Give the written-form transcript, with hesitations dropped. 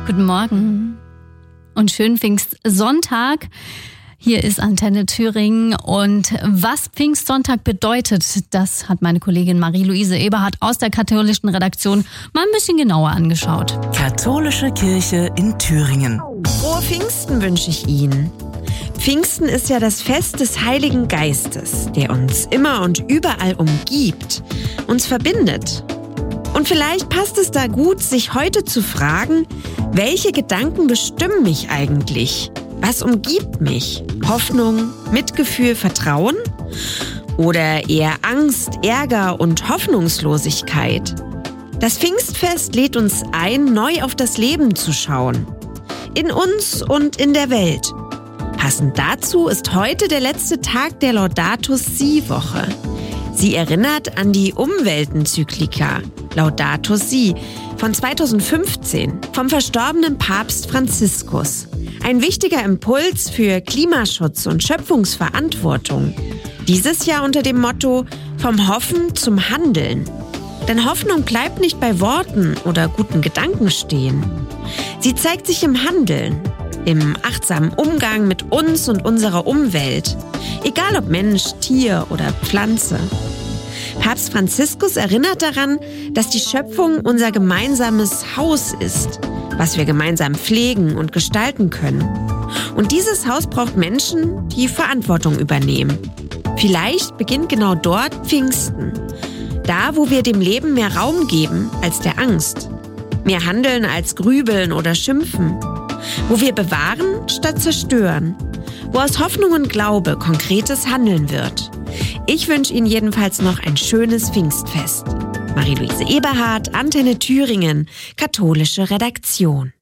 Guten Morgen und schönen Pfingstsonntag. Hier ist Antenne Thüringen und was Pfingstsonntag bedeutet, das hat meine Kollegin Marie-Louise Eberhardt aus der katholischen Redaktion mal ein bisschen genauer angeschaut. Katholische Kirche in Thüringen. Frohe Pfingsten wünsche ich Ihnen. Pfingsten ist ja das Fest des Heiligen Geistes, der uns immer und überall umgibt, uns verbindet. Und vielleicht passt es da gut, sich heute zu fragen, welche Gedanken bestimmen mich eigentlich? Was umgibt mich? Hoffnung, Mitgefühl, Vertrauen? Oder eher Angst, Ärger und Hoffnungslosigkeit? Das Pfingstfest lädt uns ein, neu auf das Leben zu schauen. In uns und in der Welt. Passend dazu ist heute der letzte Tag der Laudato Si-Woche. Sie erinnert an die Umweltenzyklika Laudato Si von 2015 vom verstorbenen Papst Franziskus. Ein wichtiger Impuls für Klimaschutz und Schöpfungsverantwortung. Dieses Jahr unter dem Motto vom Hoffen zum Handeln. Denn Hoffnung bleibt nicht bei Worten oder guten Gedanken stehen. Sie zeigt sich im Handeln, im achtsamen Umgang mit uns und unserer Umwelt. Egal ob Mensch, Tier oder Pflanze. Papst Franziskus erinnert daran, dass die Schöpfung unser gemeinsames Haus ist, was wir gemeinsam pflegen und gestalten können. Und dieses Haus braucht Menschen, die Verantwortung übernehmen. Vielleicht beginnt genau dort Pfingsten. Da, wo wir dem Leben mehr Raum geben als der Angst. Mehr handeln als grübeln oder schimpfen. Wo wir bewahren statt zerstören. Wo aus Hoffnung und Glaube konkretes Handeln wird. Ich wünsche Ihnen jedenfalls noch ein schönes Pfingstfest. Marie-Louise Eberhardt, Antenne Thüringen, katholische Redaktion.